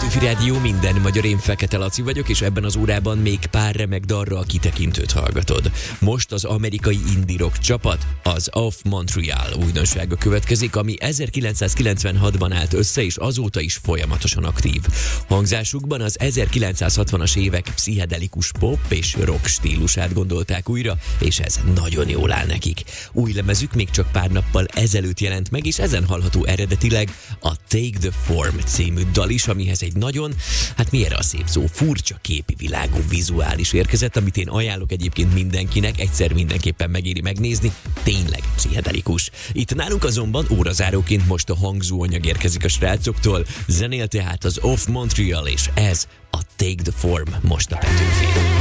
Petőfi Rádió, minden magyar, én Fekete Laci vagyok, és ebben az órában még pár remek dalra a kitekintőt hallgatod. Most az amerikai indie rock csapat, az Of Montreal újdonsága következik, ami 1996-ban állt össze, és azóta is folyamatosan aktív. Hangzásukban az 1960-as évek pszichedelikus pop és rock stílusát gondolták újra, és ez nagyon jól áll nekik. Új lemezük még csak pár nappal ezelőtt jelent meg, és ezen hallható eredetileg a Take the Form című dal is, amihez egy nagyon, mi erre a szép szó, furcsa képi világú vizuális érkezett, amit én ajánlok egyébként mindenkinek, egyszer mindenképpen megéri megnézni, tényleg pszichedelikus. Itt nálunk azonban órazáróként most a hangzóanyag érkezik a srácoktól, zenél tehát az Of Montreal, és ez a Take the Form most a Petőfin.